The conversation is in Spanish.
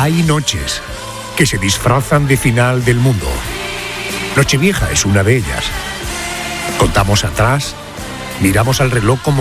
Hay noches que se disfrazan de final del mundo. Nochevieja es una de ellas. Contamos atrás, miramos al reloj como